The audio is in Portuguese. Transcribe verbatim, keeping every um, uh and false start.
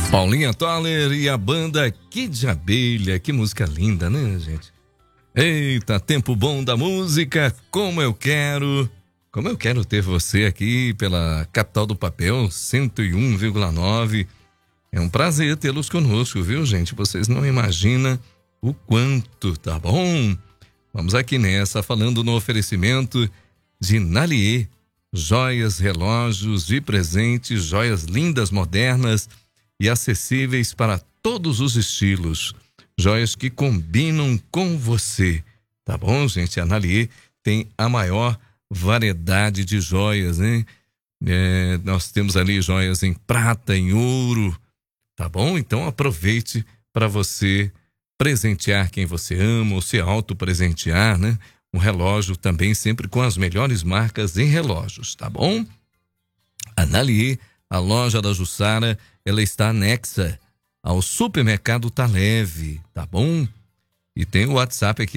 Paulinha Toller e a banda Kid de Abelha. Que música linda, né, gente? Eita, tempo bom da música, como eu quero. Como eu quero ter você aqui pela Capital do Papel, cento e um vírgula nove. É um prazer tê-los conosco, viu, gente? Vocês não imaginam o quanto, tá bom? Vamos aqui nessa, falando no oferecimento de Nalier. Joias, relógios de presente, joias lindas, modernas e acessíveis para todos os estilos. Joias que combinam com você, tá bom, gente? A Nalier tem a maior variedade de joias, né? É, nós temos ali joias em prata, em ouro, tá bom? Então aproveite para você presentear quem você ama ou se auto-presentear, né? Um relógio também sempre com as melhores marcas em relógios, tá bom? A Nalier, a loja da Jussara, ela está anexa ao supermercado Tá Leve, tá bom? E tem o WhatsApp aqui